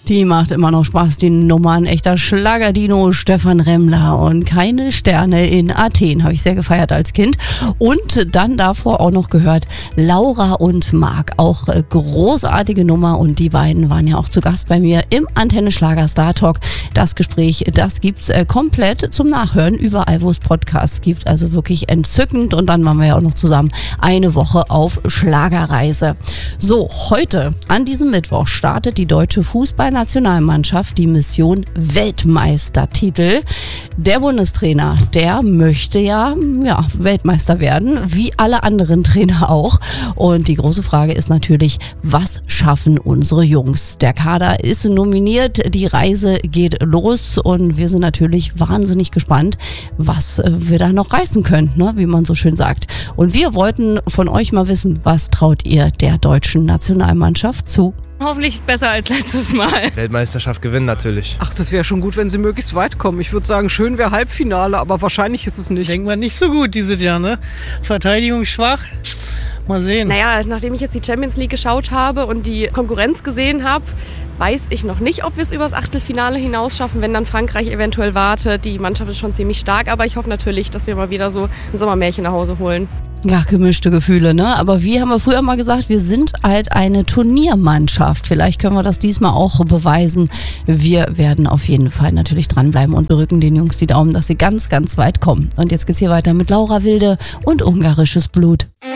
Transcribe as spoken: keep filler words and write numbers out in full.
Die macht immer noch Spaß, die Nummer. Ein echter Schlagerdino, Stefan Remmler und keine Sterne in Athen. Habe ich sehr gefeiert als Kind. Und dann davor auch noch gehört Laura und Marc. Auch äh, großartige Nummer. Und die beiden waren ja auch zu Gast bei mir im Antenne Schlager Star Talk. Das Gespräch, das gibt's äh, komplett zum Nachhören überall, wo es Podcasts gibt. Also wirklich entzückend. Und dann waren wir ja auch noch zusammen eine Woche auf Schlagerreise. So, heute an diesem Mittwoch startet die deutsche Fußballnationalmannschaft die Mission Weltmeistertitel. Der Bundestrainer, der möchte ja, ja Weltmeister werden, wie alle anderen Trainer auch. Und die große Frage ist natürlich, was schaffen unsere Jungs? Der Kader ist nominiert, die Reise geht los und wir sind natürlich wahnsinnig gespannt, was wir da noch reißen können, ne? Wie man so schön sagt. Und wir wollten von euch mal wissen, was traut ihr der deutschen Nationalmannschaft zu? Hoffentlich besser als letztes Mal. Weltmeisterschaft gewinnen natürlich. Ach, das wäre schon gut, wenn sie möglichst weit kommen. Ich würde sagen, schön wäre Halbfinale, aber wahrscheinlich ist es nicht. Denkt man nicht so gut dieses Jahr, ne? Verteidigung schwach. Mal sehen. Naja, nachdem ich jetzt die Champions League geschaut habe und die Konkurrenz gesehen habe, weiß ich noch nicht, ob wir es übers Achtelfinale hinaus schaffen, wenn dann Frankreich eventuell wartet. Die Mannschaft ist schon ziemlich stark, aber ich hoffe natürlich, dass wir mal wieder so ein Sommermärchen nach Hause holen. Ja, gemischte Gefühle, ne? Aber wie haben wir früher mal gesagt, wir sind halt eine Turniermannschaft. Vielleicht können wir das diesmal auch beweisen. Wir werden auf jeden Fall natürlich dranbleiben und drücken den Jungs die Daumen, dass sie ganz, ganz weit kommen. Und jetzt geht's hier weiter mit Laura Wilde und Ungarisches Blut.